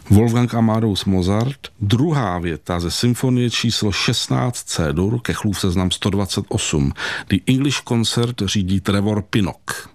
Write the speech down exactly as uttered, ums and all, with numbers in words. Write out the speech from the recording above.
Wolfgang Amadeus Mozart, druhá věta ze symfonie číslo šestnáct C-dur, Kechlův seznam sto dvacet osm. The English Concert řídí Trevor Pinnock.